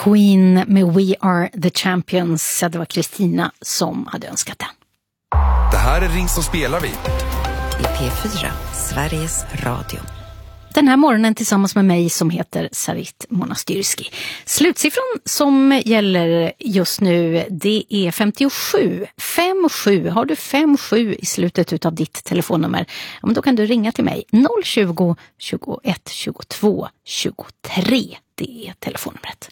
Queen med We Are The Champions. Det var Kristina som hade önskat den. Det här är Ring som spelar vi. I P4, Sveriges Radio. Den här morgonen tillsammans med mig som heter Sarit Monastyrski. Slutsiffran som gäller just nu, det är 57. 57. Har du 57 i slutet av ditt telefonnummer? Ja, men då kan du ringa till mig. 020 21 22 23. Det är telefonnumret.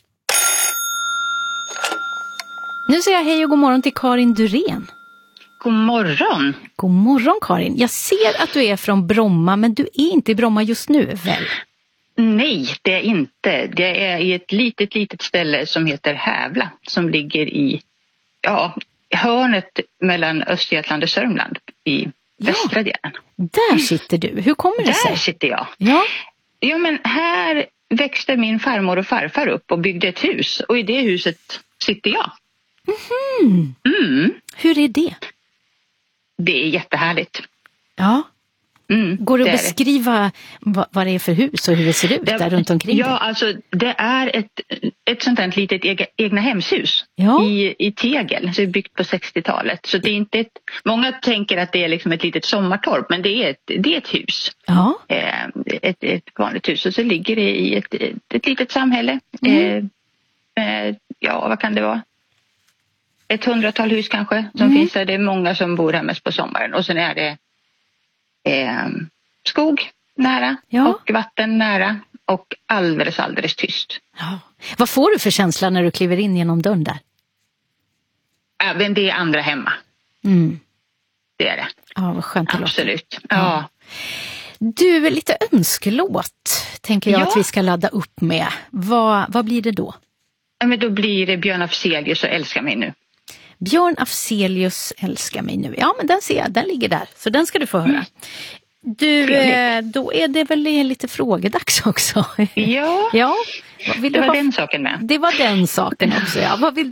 Nu säger jag hej och god morgon till Karin Durén. God morgon. God morgon Karin. Jag ser att du är från Bromma, men du är inte i Bromma just nu, väl? Nej, det är inte. Det är i ett litet ställe som heter Hävla, som ligger i hörnet mellan Östergötland och Sörmland i västra delen. Där sitter du. Hur kommer det sig? Där sitter jag. Ja, men här växte min farmor och farfar upp och byggde ett hus. Och i det huset sitter jag. Hur är det? Det är jättehärligt. Ja. Går det att beskriva vad det är för hus och hur det ser ut där runt omkring? Ja, alltså det är ett sånt här litet egna hemshus i tegel. Så det är byggt på 60-talet. Så det är inte många tänker att det är liksom ett litet sommartorp, men det är ett hus. Ja. Ett vanligt hus. Och så ligger det i ett litet samhälle. Vad kan det vara? 100-tal hus kanske som finns där. Det är många som bor här mest på sommaren. Och sen är det skog nära och vatten nära och alldeles tyst. Ja. Vad får du för känsla när du kliver in genom dörren där? Även det är andra hemma. Det är det. Ja, vad skönt det låter. Absolut. Ja. Du, lite önskelåt tänker jag att vi ska ladda upp med. Vad blir det då? Ja, men då blir det Björn Afzelius och Älska mig nu. Björn Afzelius, Älska mig nu. Ja, men den ser jag, den ligger där. Så den ska du få höra. Du, då är det väl lite frågedags också. Ja. Vad vill det du var den saken med. Det var den saken också, ja. Vad vill